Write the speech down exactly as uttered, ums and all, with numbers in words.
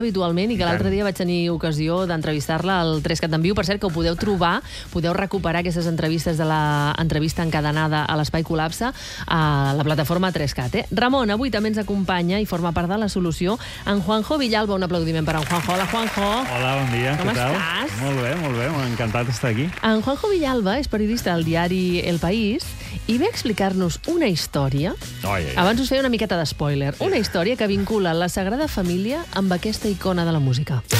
habitualment i que l'altre dia vaig tenir ocasió d'entrevistar-la al tres cat d'Enviu. Per cert, que ho podeu trobar, podeu recuperar aquestes entrevistes de l'entrevista encadenada a l'Espai Col·lapse a la plataforma tres cat. Eh? Ramon, avui també ens acompanya i forma part de la solució en Juanjo Villalba. Un aplaudiment per en Juanjo. Hola, Juanjo. Hola, bon dia. Com Què tal? estàs? Molt bé, molt bé. M'ha encantat estar aquí. En Juanjo Villalba és periodista del diari El País i ve a explicar-nos una història. Oi, oi. Abans us feia una miqueta d'espoiler. Una història que vincula la Sagrada Família amb aquesta icona de la música.